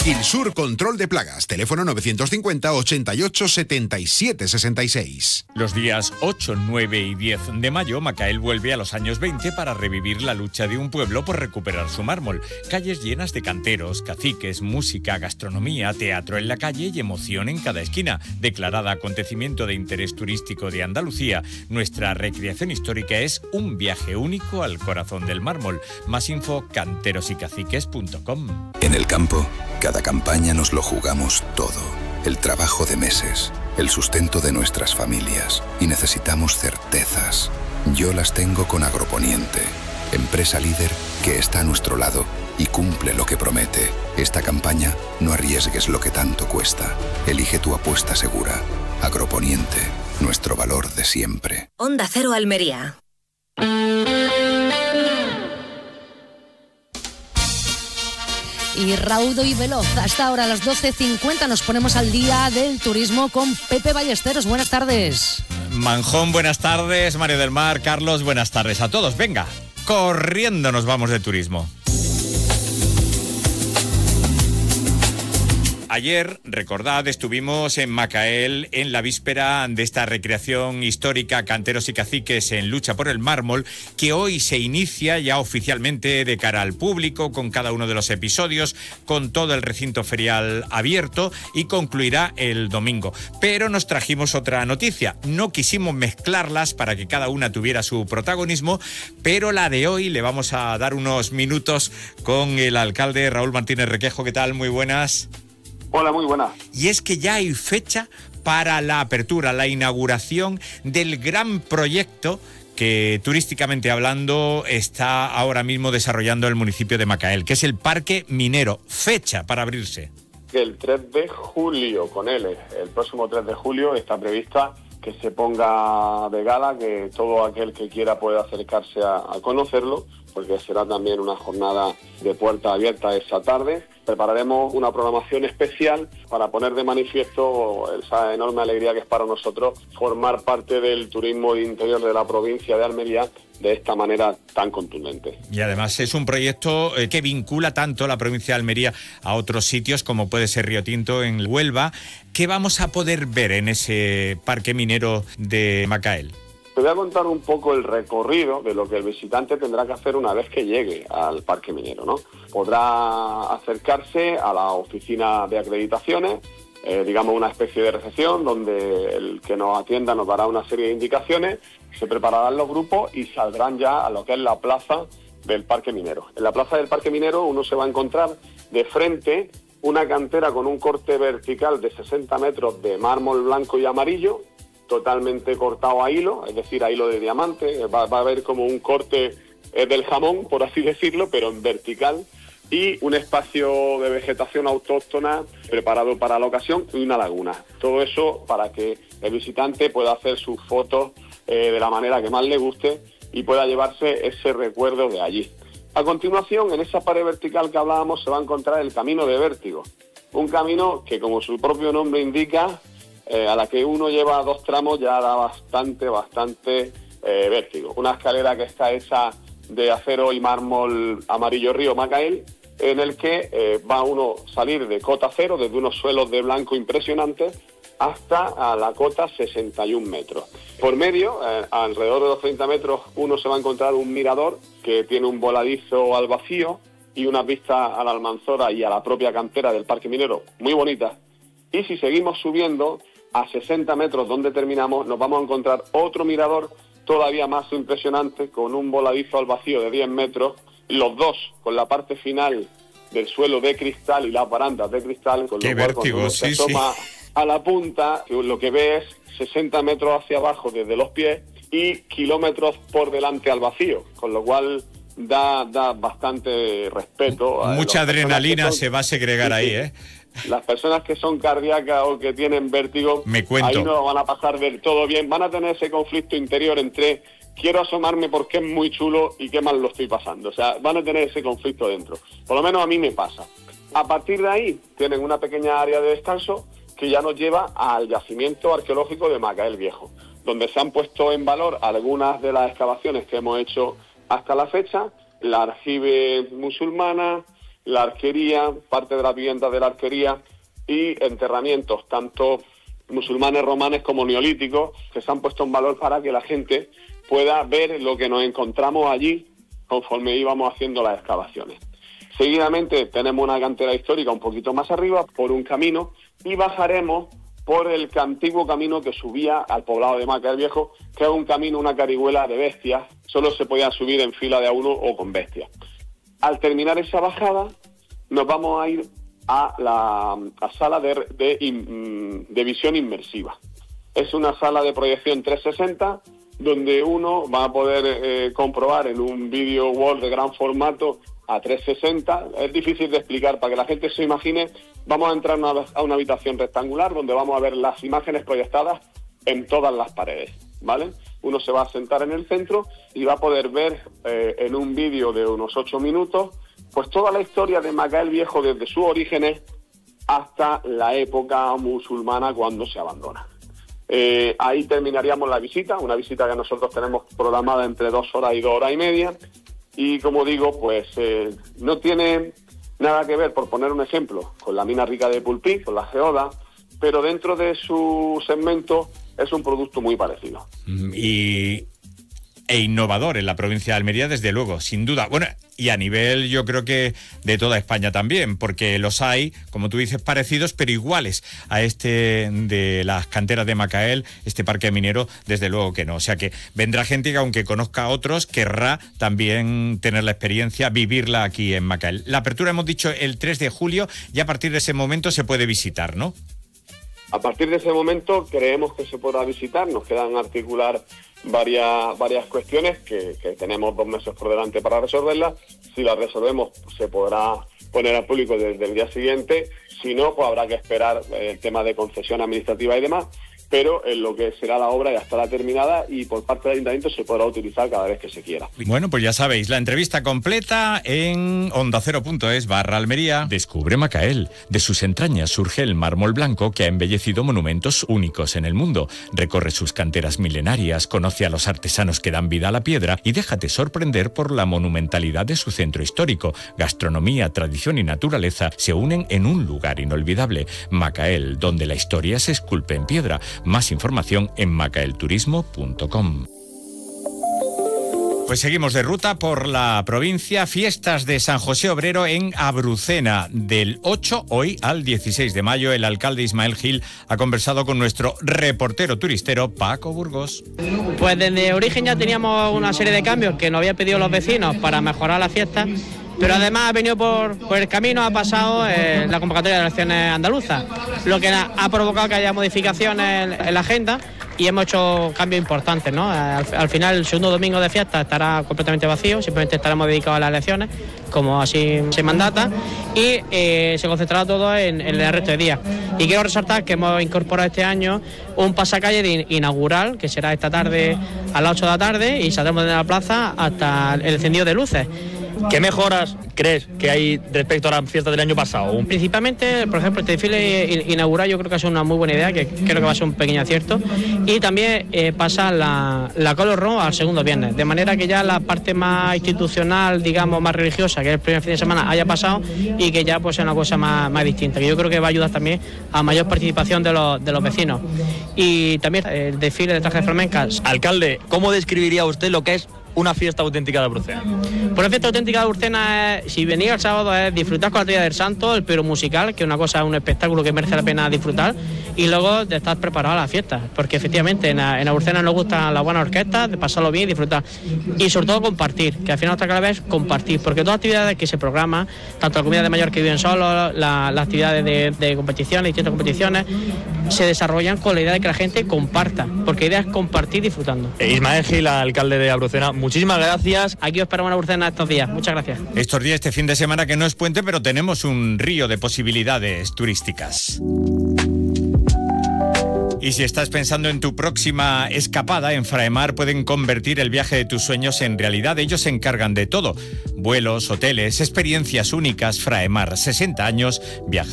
Quilsur Control de Plagas, teléfono 950 88 77 66. Los días 8, 9 y 10 de mayo, Macael vuelve a los años 20 para revivir la lucha de un pueblo por recuperar su mármol. Calles llenas de canteros, caciques, música, gastronomía, teatro en la calle y emoción en cada esquina. Declarada acontecimiento de interés turístico de Andalucía, nuestra recreación histórica es un viaje único al corazón del mármol. Más info, canterosycaciques.com. En el campo, cada campaña nos lo jugamos todo. El trabajo de meses, el sustento de nuestras familias. Y necesitamos certezas. Yo las tengo con Agroponiente, empresa líder que está a nuestro lado y cumple lo que promete. Esta campaña no arriesgues lo que tanto cuesta. Elige tu apuesta segura. Agroponiente, nuestro valor de siempre. Onda Cero Almería. Y raudo y veloz, hasta ahora a las 12:50 nos ponemos al día del turismo con Pepe Ballesteros. Buenas tardes. Manjón, buenas tardes. Mario del Mar, Carlos, buenas tardes a todos. Venga, corriendo nos vamos de turismo. Ayer, recordad, estuvimos en Macael en la víspera de esta recreación histórica Canteros y Caciques en lucha por el mármol, que hoy se inicia ya oficialmente de cara al público con cada uno de los episodios, con todo el recinto ferial abierto y concluirá el domingo. Pero nos trajimos otra noticia. No quisimos mezclarlas para que cada una tuviera su protagonismo, pero la de hoy le vamos a dar unos minutos con el alcalde Raúl Martínez Requejo. ¿Qué tal? Muy buenas. Hola, muy buena. Y es que ya hay fecha para la apertura, la inauguración del gran proyecto que turísticamente hablando está ahora mismo desarrollando el municipio de Macael, que es el Parque Minero. Fecha para abrirse. El 3 de julio, con él, el próximo 3 de julio está prevista que se ponga de gala, que todo aquel que quiera pueda acercarse a conocerlo, porque será también una jornada de puerta abierta esa tarde. Prepararemos una programación especial para poner de manifiesto esa enorme alegría que es para nosotros formar parte del turismo interior de la provincia de Almería de esta manera tan contundente. Y además es un proyecto que vincula tanto la provincia de Almería a otros sitios como puede ser Río Tinto en Huelva. ¿Qué vamos a poder ver en ese parque minero de Macael? Te voy a contar un poco el recorrido de lo que el visitante tendrá que hacer una vez que llegue al parque minero, ¿no? Podrá acercarse a la oficina de acreditaciones, digamos una especie de recepción donde el que nos atienda nos dará una serie de indicaciones, se prepararán los grupos y saldrán ya a lo que es la plaza del parque minero. En la plaza del parque minero uno se va a encontrar de frente una cantera con un corte vertical de 60 metros de mármol blanco y amarillo, totalmente cortado a hilo, es decir, a hilo de diamante. Va a haber como un corte del jamón, por así decirlo, pero en vertical, y un espacio de vegetación autóctona preparado para la ocasión y una laguna. Todo eso para que el visitante pueda hacer sus fotos de la manera que más le guste y pueda llevarse ese recuerdo de allí. A continuación, en esa pared vertical que hablábamos, se va a encontrar el Camino de Vértigo, un camino que, como su propio nombre indica, a la que uno lleva 2 tramos ya da bastante vértigo. Una escalera que está hecha de acero y mármol amarillo río Macael, en el que va uno a salir de cota cero, desde unos suelos de blanco impresionantes, hasta a la cota 61 metros. Por medio, alrededor de los 30 metros, uno se va a encontrar un mirador que tiene un voladizo al vacío y unas vistas a la Almanzora y a la propia cantera del parque minero muy bonitas. Y si seguimos subiendo, a 60 metros donde terminamos, nos vamos a encontrar otro mirador todavía más impresionante, con un voladizo al vacío de 10 metros, los dos con la parte final del suelo de cristal y las barandas de cristal, con lo cual cuando uno se asoma a la punta, lo que ve es 60 metros hacia abajo desde los pies y kilómetros por delante al vacío, con lo cual da bastante respeto. Mucha adrenalina se va a segregar ahí, ¿eh? Las personas que son cardíacas o que tienen vértigo, ahí no lo van a pasar del todo bien. Van a tener ese conflicto interior entre quiero asomarme porque es muy chulo y qué mal lo estoy pasando. O sea, van a tener ese conflicto dentro. Por lo menos a mí me pasa. A partir de ahí tienen una pequeña área de descanso que ya nos lleva al yacimiento arqueológico de Macael Viejo, donde se han puesto en valor algunas de las excavaciones que hemos hecho hasta la fecha, la aljibe musulmana, la arquería, parte de las viviendas de la arquería y enterramientos, tanto musulmanes, romanes como neolíticos, que se han puesto en valor para que la gente pueda ver lo que nos encontramos allí conforme íbamos haciendo las excavaciones. Seguidamente tenemos una cantera histórica un poquito más arriba, por un camino, y bajaremos por el antiguo camino que subía al poblado de Maca el Viejo, que es un camino, una carihuela de bestias, solo se podía subir en fila de a uno o con bestias. Al terminar esa bajada, nos vamos a ir a la sala de visión inmersiva. Es una sala de proyección 360, donde uno va a poder comprobar en un video wall de gran formato a 360, es difícil de explicar, para que la gente se imagine. Vamos a entrar a una habitación rectangular donde vamos a ver las imágenes proyectadas en todas las paredes, ¿vale? Uno se va a sentar en el centro y va a poder ver en un vídeo de unos 8 minutos, pues toda la historia de Maca el Viejo desde sus orígenes hasta la época musulmana cuando se abandona. Ahí terminaríamos la visita, una visita que nosotros tenemos programada entre 2 horas y 2 horas y media. Y como digo, pues no tiene nada que ver, por poner un ejemplo, con la mina rica de Pulpí, con la geoda, pero dentro de su segmento es un producto muy parecido. E innovador en la provincia de Almería, desde luego, sin duda. Bueno, y a nivel, yo creo que de toda España también, porque los hay, como tú dices, parecidos, pero iguales a este de las canteras de Macael, este parque minero, desde luego que no. O sea que vendrá gente que, aunque conozca a otros, querrá también tener la experiencia, vivirla aquí en Macael. La apertura, hemos dicho, el 3 de julio, y a partir de ese momento se puede visitar, ¿no? A partir de ese momento creemos que se podrá visitar, nos quedan articular varias cuestiones que tenemos 2 meses por delante para resolverlas. Si las resolvemos, se podrá poner al público desde el día siguiente. Si no, pues habrá que esperar el tema de concesión administrativa y demás. Pero en lo que será la obra ya estará terminada y por parte del Ayuntamiento se podrá utilizar cada vez que se quiera. Bueno, pues ya sabéis, la entrevista completa en ondacero.es/Almería. Descubre Macael. De sus entrañas surge el mármol blanco que ha embellecido monumentos únicos en el mundo. Recorre sus canteras milenarias, conoce a los artesanos que dan vida a la piedra y déjate sorprender por la monumentalidad de su centro histórico. Gastronomía, tradición y naturaleza se unen en un lugar inolvidable. Macael, donde la historia se esculpe en piedra. Más información en macaelturismo.com. Pues seguimos de ruta por la provincia. Fiestas de San José Obrero en Abrucena. Del 8 hoy al 16 de mayo, el alcalde Ismael Gil ha conversado con nuestro reportero turistero Paco Burgos. Pues desde origen ya teníamos una serie de cambios que nos habían pedido los vecinos para mejorar la fiesta. Pero además ha venido por el camino, ha pasado la convocatoria de elecciones andaluzas, lo que ha provocado que haya modificaciones en la agenda y hemos hecho cambios importantes, ¿no? Al final, el segundo domingo de fiesta estará completamente vacío, simplemente estaremos dedicados a las elecciones, como así se mandata, y se concentrará todo en el resto de días. Y quiero resaltar que hemos incorporado este año un pasacalle inaugural, que será esta tarde a las 8 de la tarde, y saldremos de la plaza hasta el encendido de luces. ¿Qué mejoras crees que hay respecto a la fiesta del año pasado? Principalmente, por ejemplo, este desfile inaugural yo creo que es una muy buena idea, que creo que va a ser un pequeño acierto, y también pasar la Color Road al segundo viernes, de manera que ya la parte más institucional, digamos, más religiosa, que es el primer fin de semana, haya pasado y que ya pues sea una cosa más distinta, que yo creo que va a ayudar también a mayor participación de los vecinos. Y también el desfile de trajes flamencas. Alcalde, ¿cómo describiría usted lo que es una fiesta auténtica de Abrucena? Pues la fiesta auténtica de Abrucena, si venís el sábado, es disfrutar con la Tría del Santo, el Pero Musical, que es una cosa, un espectáculo que merece la pena disfrutar, y luego de estar preparado a la fiesta, porque efectivamente en Abrucena nos gustan las buenas orquestas, de pasarlo bien y disfrutar, y sobre todo compartir, que al final nuestra clave es compartir, porque todas las actividades que se programan, tanto la comunidad de mayores que viven solos, las actividades de competiciones, distintas competiciones, se desarrollan con la idea de que la gente comparta, porque la idea es compartir disfrutando. Ismael Gil, alcalde de Abrucena, muchísimas gracias. Aquí os esperamos en Abrucena estos días. Muchas gracias. Estos días, este fin de semana, que no es puente, pero tenemos un río de posibilidades turísticas. Y si estás pensando en tu próxima escapada, en Fraemar pueden convertir el viaje de tus sueños en realidad. Ellos se encargan de todo: vuelos, hoteles, experiencias únicas. Fraemar, 60 años, viaja